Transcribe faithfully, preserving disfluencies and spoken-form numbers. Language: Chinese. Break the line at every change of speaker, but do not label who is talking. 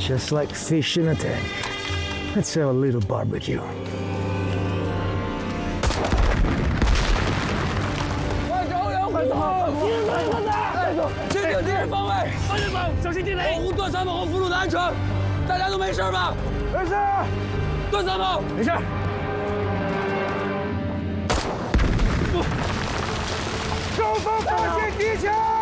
Just like fish in a tank. Let's have a little barbecue.
快着油！快走！敌人快快快走！确定敌人方位，方向跑，小心地雷，保护段三宝和俘虏的安全。大家都没事吧？没事。段三宝，没事。高峰发现敌情。